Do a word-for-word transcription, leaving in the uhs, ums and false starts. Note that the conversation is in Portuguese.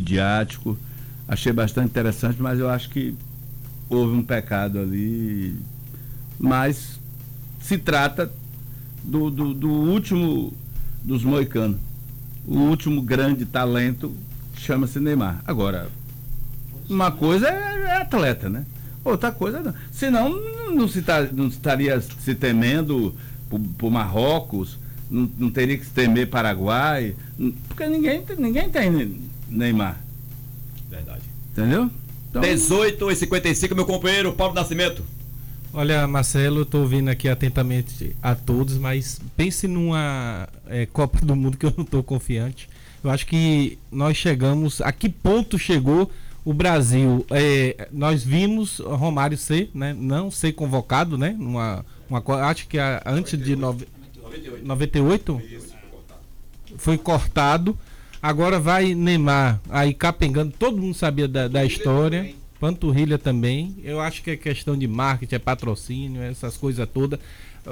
midiático. Achei bastante interessante, mas eu acho que houve um pecado ali. Mas se trata do, do, do último dos moicanos. O último grande talento chama-se Neymar. Agora, uma coisa é, é atleta, né? Outra coisa não. Senão não, se tá, não estaria se temendo por, por Marrocos, não, não teria que se temer Paraguai, porque ninguém, ninguém tem Neymar. Verdade. Entendeu? Então... dezoito e cinquenta e cinco, meu companheiro Paulo Nascimento. Olha, Marcelo, eu estou ouvindo aqui atentamente a todos, mas pense numa é, Copa do Mundo que eu não estou confiante. Eu acho que nós chegamos, a que ponto chegou o Brasil? É, nós vimos Romário ser, né, não ser convocado, né? Numa, uma, acho que a, antes de nove, noventa e oito foi cortado. Agora vai Neymar aí capengando, todo mundo sabia da, da história. Panturrilha também. Eu acho que é questão de marketing, é patrocínio, essas coisas todas.